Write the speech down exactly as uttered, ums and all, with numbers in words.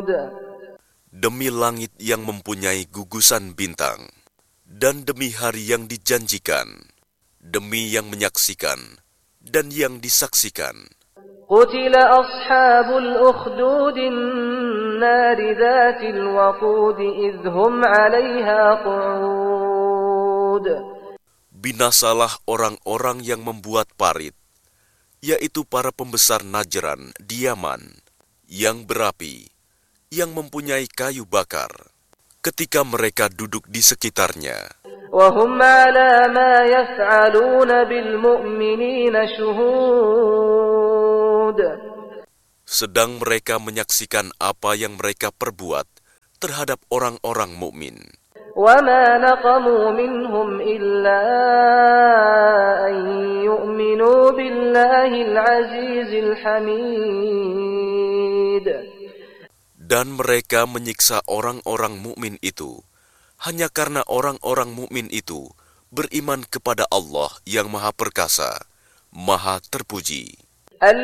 Demi langit yang mempunyai gugusan bintang, dan demi hari yang dijanjikan, demi yang menyaksikan dan yang disaksikan. قتل أصحاب الأخدود النار ذات الوقود إذ هم عليها قعود. Binasalah orang-orang yang membuat parit, yaitu para pembesar Najran di Yaman, yang berapi, yang mempunyai kayu bakar, ketika mereka duduk di sekitarnya. وهم على ما يفعلون بالمؤمنين شهود. Sedang mereka menyaksikan apa yang mereka perbuat terhadap orang-orang mukmin. وما نقموا منهم إلا أن يؤمنوا بالله العزيز الحميد. Dan mereka menyiksa orang-orang mukmin itu hanya karena orang-orang mukmin itu beriman kepada Allah yang Maha Perkasa, Maha Terpuji.